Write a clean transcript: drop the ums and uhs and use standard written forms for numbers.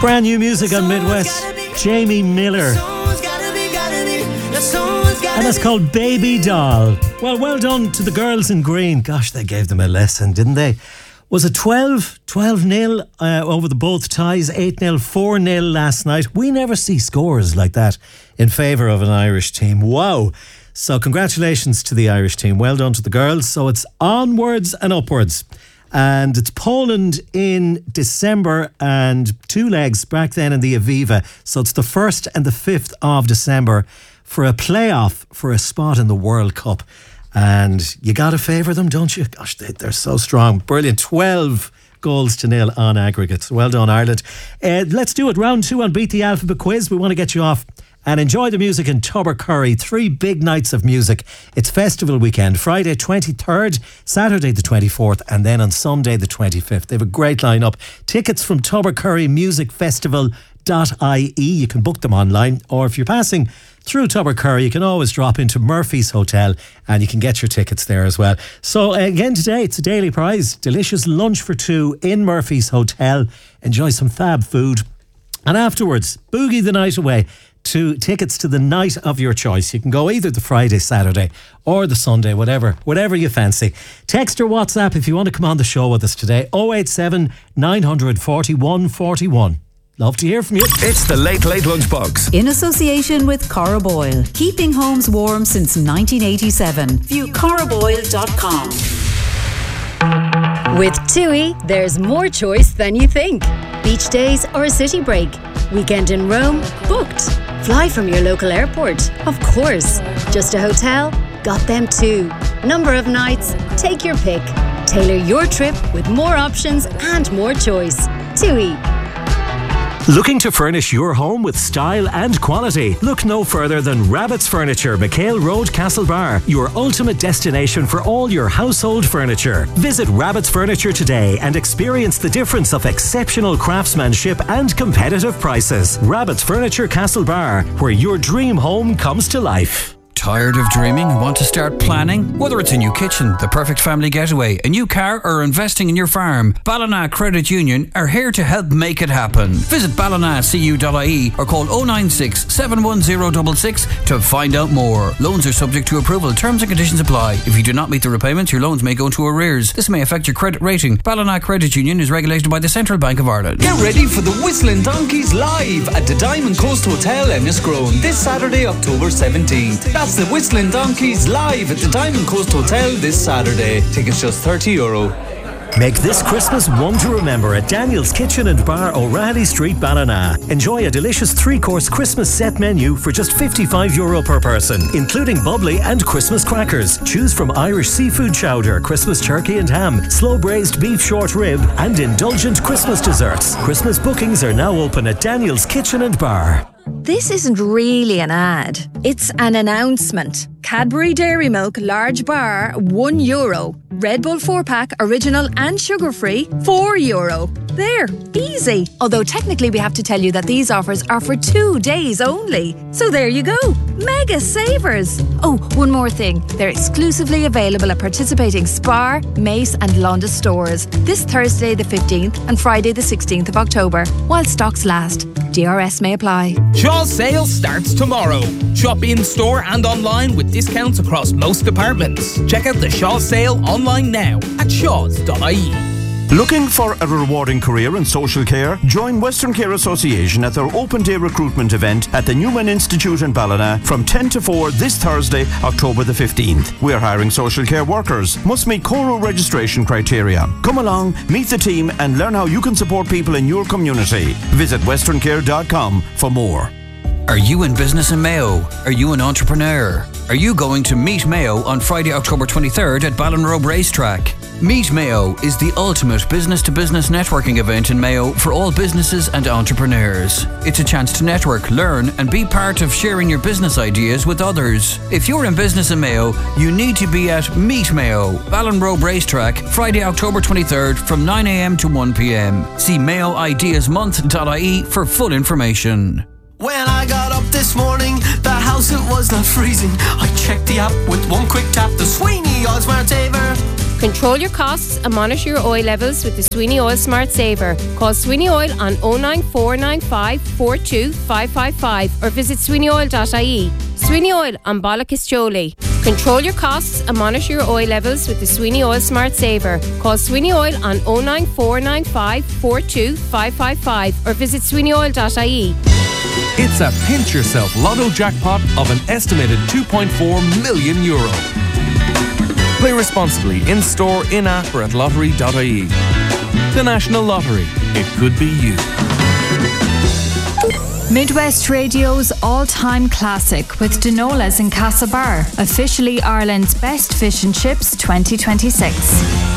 Brand new music on Midwest. Jamie Miller. And it's called Baby Doll. Well done to the girls in green. Gosh, they gave them a lesson, didn't they? Was it 12-0 over the both ties, 8-0, 4-0 last night? We never see scores like that in favour of an Irish team. Wow. So congratulations to the Irish team. Well done to the girls. So it's onwards and upwards. And it's Poland in December and 2 legs back then in the Aviva. So it's the 1st and the 5th of December for a playoff for a spot in the World Cup. And you got to favour them, don't you? Gosh, they're so strong. Brilliant. 12-0 on aggregates. Well done, Ireland. Let's do it. Round 2 on Beat the Alphabet quiz. We want to get you off and enjoy the music in Tubbercurry. 3 big nights of music. It's festival weekend. Friday 23rd, Saturday the 24th, and then on Sunday the 25th. They have a great lineup. Tickets from tubbercurrymusicfestival.ie. You can book them online, or if you're passing through Tubbercurry, you can always drop into Murphy's Hotel and you can get your tickets there as well. So again today, it's a daily prize. Delicious lunch for 2 in Murphy's Hotel. Enjoy some fab food. And afterwards, boogie the night away to tickets to the night of your choice. You can go either the Friday, Saturday or the Sunday, whatever you fancy. Text or WhatsApp if you want to come on the show with us today. 087 940 141. Love to hear from you. It's the Late Late Lunchbox. In association with Cora Boyle. Keeping homes warm since 1987. View coraboyle.com. With TUI, there's more choice than you think. Beach days or a city break. Weekend in Rome? Booked. Fly from your local airport? Of course. Just a hotel? Got them too. Number of nights? Take your pick. Tailor your trip with more options and more choice. TUI. Looking to furnish your home with style and quality? Look no further than Rabbit's Furniture, McHale Road, Castlebar, your ultimate destination for all your household furniture. Visit Rabbit's Furniture today and experience the difference of exceptional craftsmanship and competitive prices. Rabbit's Furniture, Castlebar, where your dream home comes to life. Tired of dreaming and want to start planning? Whether it's a new kitchen, the perfect family getaway, a new car, or investing in your farm, Ballina Credit Union are here to help make it happen. Visit ballinacu.ie or call 096 710 66 to find out more. Loans are subject to approval. Terms and conditions apply. If you do not meet the repayments, your loans may go into arrears. This may affect your credit rating. Ballina Credit Union is regulated by the Central Bank of Ireland. Get ready for the Whistling Donkeys live at the Diamond Coast Hotel Enniscrone this Saturday, October 17th. That's the Whistling Donkeys live at the Diamond Coast Hotel this Saturday. Tickets just €30. Make this Christmas one to remember at Daniel's Kitchen and Bar, O'Reilly Street, Ballina. Enjoy a delicious 3-course Christmas set menu for just €55 per person, including bubbly and Christmas crackers. Choose from Irish seafood chowder, Christmas turkey and ham, slow braised beef short rib, and indulgent Christmas desserts. Christmas bookings are now open at Daniel's Kitchen and Bar. This isn't really an ad. It's an announcement. Cadbury Dairy Milk Large Bar, €1. Red Bull 4-pack, original and sugar-free, €4. There, easy. Although technically we have to tell you that these offers are for 2 days only. So there you go. Mega savers. Oh, one more thing. They're exclusively available at participating Spar, Mace and Londis stores this Thursday the 15th and Friday the 16th of October, while stocks last. DRS may apply. Shaw's sale starts tomorrow. Shop in store and online with discounts across most departments. Check out the Shaw sale online now at shaws.ie. Looking for a rewarding career in social care? Join Western Care Association at their open day recruitment event at the Newman Institute in Ballina from 10 to 4 this Thursday, October the 15th. We're hiring social care workers. Must meet Coro registration criteria. Come along, meet the team and learn how you can support people in your community. Visit westerncare.com for more. Are you in business in Mayo? Are you an entrepreneur? Are you going to Meet Mayo on Friday, October 23rd at Ballinrobe Racetrack? Meet Mayo is the ultimate business-to-business networking event in Mayo for all businesses and entrepreneurs. It's a chance to network, learn, and be part of sharing your business ideas with others. If you're in business in Mayo, you need to be at Meet Mayo, Ballinrobe Racetrack, Friday, October 23rd from 9 a.m. to 1 p.m. See mayoideasmonth.ie for full information. When I got up this morning, the house it was not freezing. I checked the app with one quick tap. The Sweeney odds weren't ever Control your costs and monitor your oil levels with the Sweeney Oil Smart Saver. Call Sweeney Oil on 09495 42555 or visit sweeneyoil.ie. Sweeney Oil on Bollocastjoli. Control your costs and monitor your oil levels with the Sweeney Oil Smart Saver. Call Sweeney Oil on 09495 42555 or visit sweeneyoil.ie. It's a pinch yourself lotto jackpot of an estimated €2.4 million. Play responsibly in store, in app or at lottery.ie. The National Lottery. It could be you. Midwest Radio's all-time classic with Denola's in Castlebar, officially Ireland's best fish and chips 2026.